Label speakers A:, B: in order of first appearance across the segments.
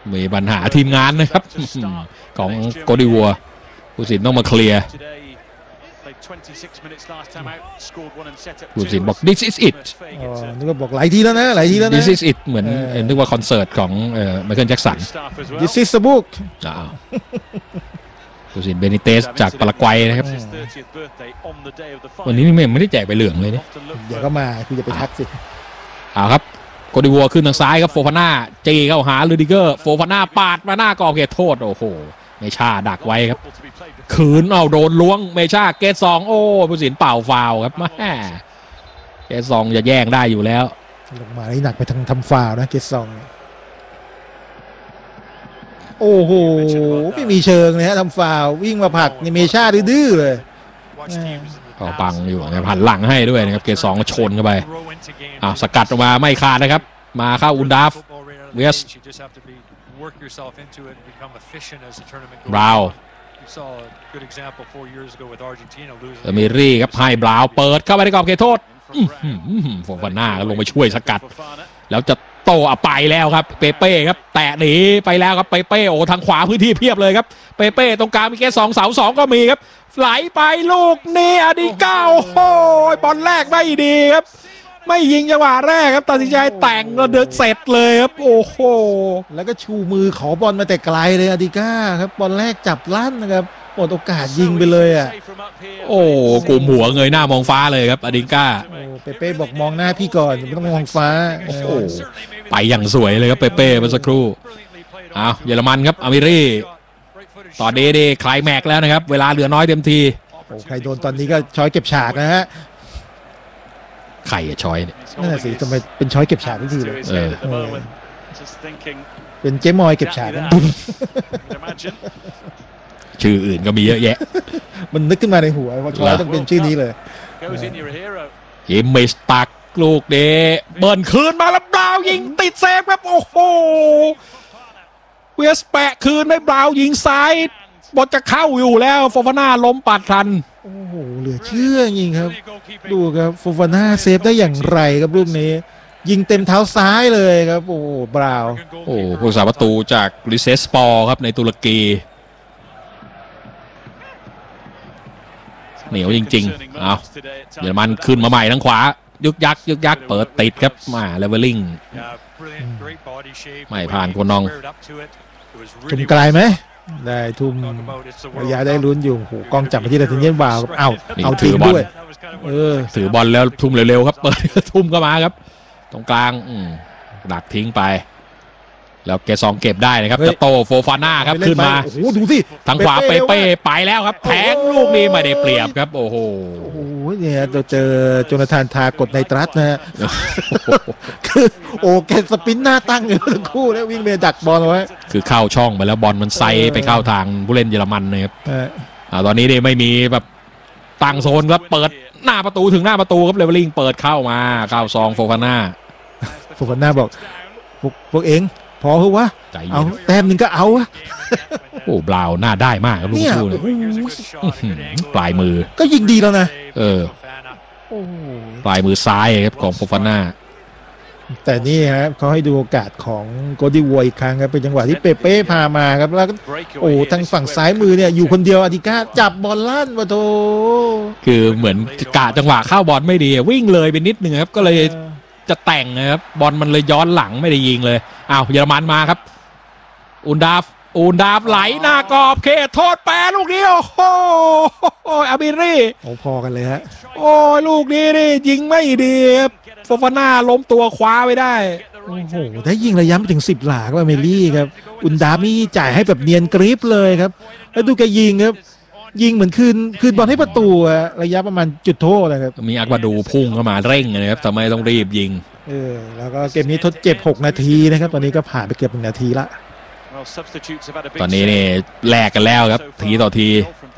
A: มีปัญหาทีมงานนะครับของโกดิวัวผู้สินต้องมาเคลียร์ผู้สินบอก this is it
B: นึกว่าบอกหลายทีแล้วนะthis
A: is it เหมือนนึกว่าคอนเสิร์ตของไมเคิลแจ็คสัน
B: this is the book
A: ผู้สินเบนิเตสจากปารากวัยนะครับวันนี้ไม่ได้แจกไปเหลืองเลยเนี่ย
B: เดี๋ยวก็มาคุณจะไปทักสิ
A: ครับโกดิวัวขึ้นทางซ้ายครับโฟฟาน่าจีเข้าหาลูดิเกอร์โฟฟาน่าปาดมาหน้ากรอบเขตโทษโอ้โหเมชาดักไว้ครับขืนเอาโดนล้วงเมชาเกตสองโอ้ผู้สินเป่าฟาวครับแม่เกตสองจะแย่งได้อยู่แล้ว
B: ลงมาได้หนักไปทางทำฟาวนะเกตสองโอ้โหไม่มีเชิงเลยฮะทำฟาววิ่งมาผลักเมชาดื้อเลย
A: ก็ปังอยู่ในพันหลังให้ด้วยนะครับเกตสองชนเข้าไปสกัดออกมาไม่ขาดนะครับมาเข้าอุนดาฟเวสบราวเมรี่ครับให้บราวเปิดเข้าไปในกรอบเขตโทษโฟฟาน่าลงไปช่วยสกัดแล้วจะโตไปแล้วครับเปเป้ครับแตะหนีไปแล้วครับเปเป้โอ้ทางขวาพื้นที่เพียบเลยครับเปเป้ตรงกลางมีแค่2 เสา 2ก็มีครับไหลไปลูกนี้อดีก้าโอ้โหบอลแรกไม่ดีครับไม่ยิงจังหวะแรกครับตัดสินใจแต่งแล้วเดินเสร็จเลยครับโอ้โห
B: แล้วก็ชูมือขอบอลมาแต่ไกลเลยอดีก้าครับบอลแรกจับลั่นนะครับหมดโอกาสยิงไปเลย
A: โอ้กุมหัวเงยหน้ามองฟ้าเลยครับอดีก้า
B: เปเป้บอกมองหน้าพี่ก่อนไม่ต้องมองฟ้า
A: โอ้โหไปอย่างสวยเลยครับเปเป้เมื่อสักครู่เยอรมันครับอามิรี่ต่อเดคลายแม็กแล้วนะครับเวลาเหลือน้อยเต็มที
B: ใครโดนตอนนี้ก็ช้อยเก็บฉากนะฮะ
A: ใครช้อยเนี่ย
B: นั่นแหละสิทำไมเป็นช้อยเก็บฉากทุกทีเลยเป็นเจ๊มอยเก็บฉาก
A: ชื่ออื่นก็มีเยอะแยะ
B: มันนึกขึ้นมาในหัวว่าช้อยต้องเป็นชื่อนี้เลย
A: ยิมเมสตักลูกเดเบิร์นคืนมาแล้วบราวยิงติดเซฟครับโอ้โหเวสแปะคืนให้บราวยิงซ้ายบอลจะเข้าอยู่แล้วโฟฟาน่าล้มปัดทัน
B: โอ้โหเหลือเชื่อจริงครับดูครับโฟฟาน่าเซฟได้อย่างไรครับลูกนี้ยิงเต็มเท้าซ้ายเลยครับโอ้บราว
A: ผู้รักษาประตูจากริเซสปอร์ครับในตุรกีเหนียวจริงๆเยอรมันขึ้นมาใหม่ทางขวายึกยักเปิดติดครับมาเลเวลลิ่งไม่ผ่านคนนอง
B: ทุ่มไกลไหมได้ทุ่มระยะได้ลุ้นอยู่โหกล้องจับมาที่ดาทินเยนบาวเอาทิ้งด้วย
A: ถือบอลแล้วทุ่มเร็วๆครับเปิดทุ่มเข้ามาครับตรงกลางดักทิ้งไปแล้วเกซองเก็บได้นะครับจะโตโฟฟาน่าครับขึ้นมา
B: โอ้โหดูสิ
A: ทางขวาเปเป้ไปแล้วครับแทงลูกนี้ไม่ได้เปรียบครับโอ้โห
B: เนี่ยเราเจอโจนาธานทากดในตรัสนะฮะคือแกสปินหน้าตั้งอยู่ทั้งคู่แล้ววิ่งไปดักบอลไว้
A: คือเข้าช่องไปแล้วบอลมันไซไปเข้าทางผู้เล่นเยอรมันนะครับตอนนี้เนี่ยไม่มีแบบตั้งโซนครับเปิดหน้าประตูถึงหน้าประตูครับเลเวลลิ่งเปิดเข้ามาเข้าซองโฟฟาน่า
B: บอกพวกเองพอเหรอวะเอาแต้มหนึ่งก็เอาวะ
A: โอ้บราวน่าได้มากครับลูกคู่เลยปลายมือ
B: ก็ยิงดีแล้วนะ
A: ปลายมือซ้ายครับของโฟฟาน่า
B: แต่นี่ครับเขาให้ดูโอกาสของโกดิวัวอีกครั้งครับเป็นจังหวะที่เปเป้พามาครับแล้วทางฝั่งซ้ายมือเนี่ยอยู่คนเดียวอดิก้าจับบอลลั่นมาโถ
A: คือเหมือนกะจังหวะเข้าบอลไม่ดีวิ่งเลยไปนิดนึงครับก็เลยจะแต่งนะครับบอลมันเลยย้อนหลังไม่ได้ยิงเลยเยอรมันมาครับอุนดาฟไหลหน้ากรอบเขตโทษแปรลูกนี้โอ้โหอาบิรี่
B: พอกันเลยฮะ
A: ลูกนี้นี่ยิงไม่ดีครับโฟฟาน่าล้มตัวคว้าไม่ได้
B: โอ้โหได้ยิงระยะไปถึง10 หลาครับเมลี่ครับอุนดาฟนี่จ่ายให้แบบเนียนกริปเลยครับแล้วดูแกยิงครับยิงเหมือนคืนบอลให้ประตูระยะประมาณจุดโทษนะครับ
A: มีอักบาดูพุ่งเข้ามาเร่งนะครับทำไมต้องรีบยิง
B: แล้วก็เกมนี้ทดเจ็บ6 นาทีนะครับตอนนี้ก็ผ่านไปเกือบ1 นาทีละ
A: ตอนนี้นี่แลกกันแล้วครับทีต่อที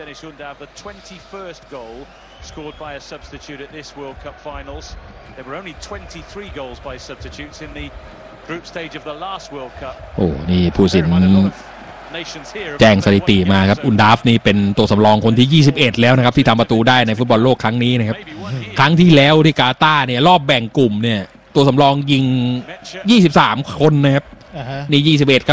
C: scored by a substitute at this World Cup finals. There were only 23 goals by substitutes in the group stage of the last World Cup.
A: นี่ผู้สินแจ้งสถิติมาครับอุนดาฟนี่เป็นตัวสำรองคนที่21แล้วนะครับที่ทำประตูได้ในฟุตบอลโลกครั้งนี้นะครับครั้งที่แล้วที่กาตาร์เนี่ยรอบแบ่งกลุ่มเนี่ยตัวสำรองยิง23 คนนะครับนี่21ครับ